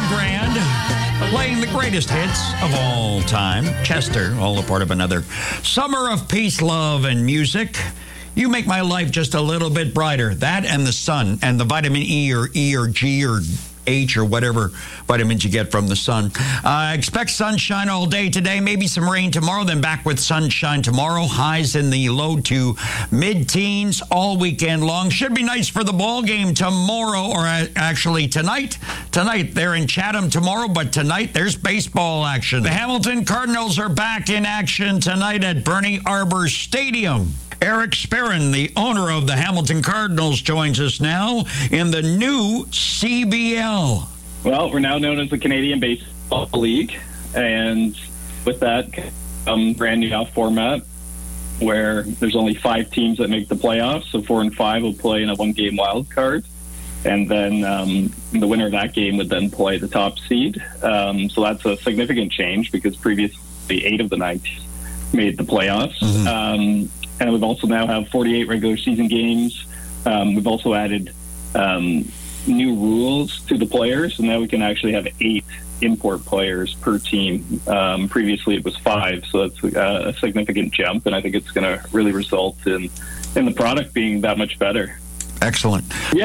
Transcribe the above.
grand, playing the greatest hits of all time. Chester, all a part of another summer of peace, love, and music. You make my life just a little bit brighter. That and the sun and the vitamin E or G or H or whatever vitamins you get from the sun. Expect sunshine all day today, maybe some rain tomorrow, then back with sunshine tomorrow. Highs in the low to mid-teens all weekend long. Should be nice for the ball game tomorrow, or actually tonight. Tonight, they're in Chatham tomorrow, but tonight there's baseball action. The Hamilton Cardinals are back in action tonight at Bernie Arbor Stadium. Eric Sperrin, the owner of the Hamilton Cardinals, joins us now in the new CBL. Well, we're now known as the Canadian Baseball League, and with that, brand new format where there's only 5 teams that make the playoffs, so 4 and 5 will play in a one-game wild card, and then the winner of that game would then play the top seed. So that's a significant change because previously 8 of the 9 made the playoffs. Mm-hmm. And we've also now have 48 regular season games. We've also added new rules to the players, and now we can actually have 8 import players per team. Previously it was 5, so that's a significant jump, and I think it's going to really result in the product being that much better. Excellent. Yeah.